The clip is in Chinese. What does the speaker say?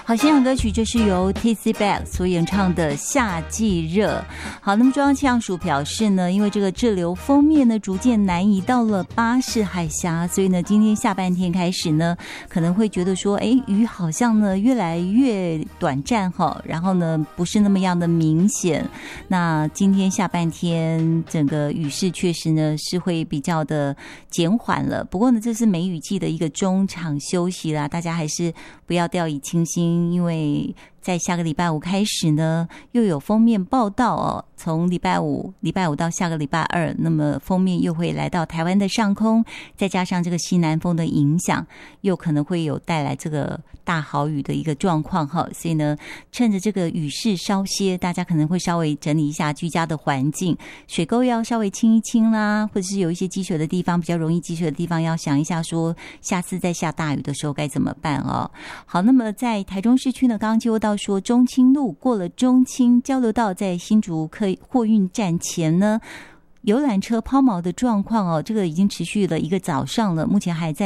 好，现场歌曲就是由 TC Back 所演唱的《夏季热》。好，那么中央气象署表示呢，因为这个滞留锋面呢逐渐南移到了巴士海峡，所以呢今天下半天开始呢，可能会觉得说，雨好像呢越来越短暂哈，然后呢不是那么样的明显。那今天下半天整个雨势确实呢是会比较的减缓了，不过呢这是梅雨季的一个中场休息啦，大家还是不要掉以轻心。因为在下个礼拜五开始呢，又有锋面报道哦。从礼拜五到下个礼拜二，那么锋面又会来到台湾的上空，再加上这个西南风的影响，又可能会有带来这个大豪雨的一个状况哈。所以呢，趁着这个雨势稍歇，大家可能会稍微整理一下居家的环境，水沟要稍微清一清啦，或者是有一些积水的地方，比较容易积水的地方，要想一下说下次在下大雨的时候该怎么办哦。好，那么在台中市区呢，刚刚接获到说中清路过了中清交流道，在新竹货运站前呢，游览车抛锚的状况哦，这个已经持续了一个早上了，目前还在